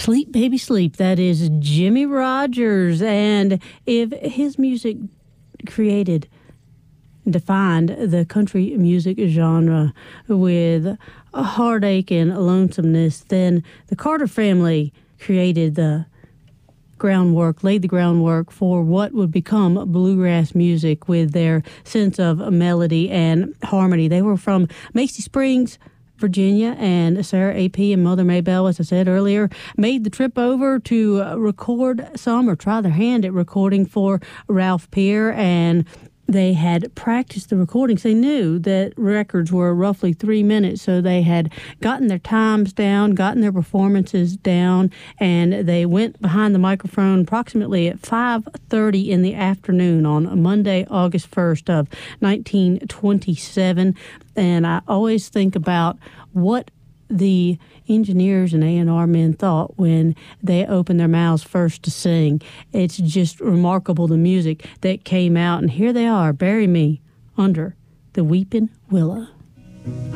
Sleep, Baby, Sleep. That is Jimmie Rodgers. And if his music defined the country music genre with a heartache and lonesomeness, then the Carter family laid the groundwork for what would become bluegrass music with their sense of melody and harmony. They were from Macy Springs, Virginia, and Sarah A.P. and Mother Maybelle, as I said earlier, made the trip over to record some or try their hand at recording for Ralph Peer, and they had practiced the recordings. They knew that records were roughly 3 minutes, so they had gotten their times down, gotten their performances down, and they went behind the microphone approximately at 5:30 in the afternoon on Monday, August 1st of 1927. And I always think about what the engineers and A&R men thought when they opened their mouths first to sing. It's just remarkable, the music that came out. And here they are, Bury Me Under the Weeping Willow.